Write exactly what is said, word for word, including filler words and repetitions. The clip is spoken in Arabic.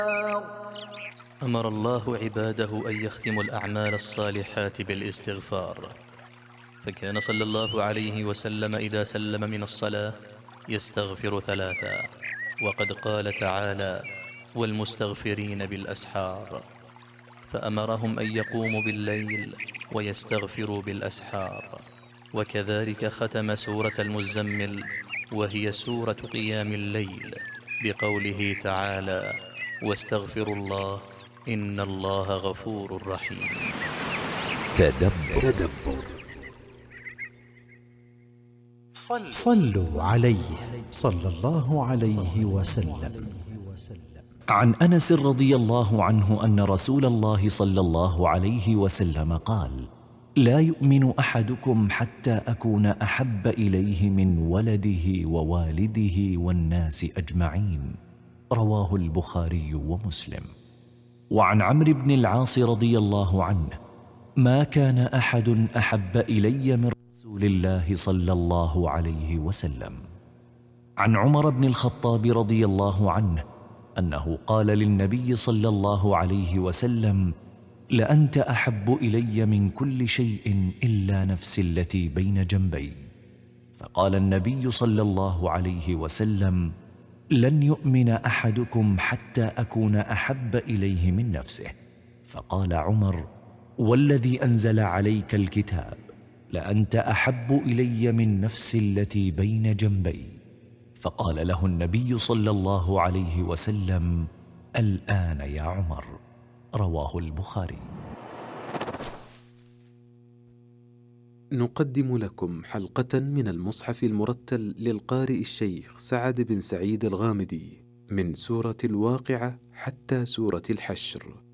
أمر الله عباده أن يختموا الأعمال الصالحات بالاستغفار، فكان صلى الله عليه وسلم إذا سلم من الصلاة يستغفر ثلاثا، وقد قال تعالى: والمستغفرين بالأسحار، فأمرهم أن يقوموا بالليل ويستغفروا بالأسحار. وكذلك ختم سورة المزمل وهي سورة قيام الليل بقوله تعالى: واستغفروا الله إن الله غفور رحيم. تدبر, تدبر. صلوا عليه صلى الله عليه وسلم. عن أنس رضي الله عنه أن رسول الله صلى الله عليه وسلم قال: لا يؤمن أحدكم حتى أكون أحب إليه من ولده ووالده والناس أجمعين. رواه البخاري ومسلم. وعن عمرو بن العاص رضي الله عنه: ما كان أحد أحب إلي من رسول الله صلى الله عليه وسلم. عن عمر بن الخطاب رضي الله عنه أنه قال للنبي صلى الله عليه وسلم: لأنت أحب إلي من كل شيء إلا نفسي التي بين جنبي. فقال النبي صلى الله عليه وسلم: لن يؤمن أحدكم حتى أكون أحب إليه من نفسه. فقال عمر: والذي أنزل عليك الكتاب لأنت أحب إلي من نفسي التي بين جنبي. فقال له النبي صلى الله عليه وسلم: الآن يا عمر. رواه البخاري. نقدم لكم حلقة من المصحف المرتل للقارئ الشيخ سعد بن سعيد الغامدي من سورة الواقعة حتى سورة الحشر.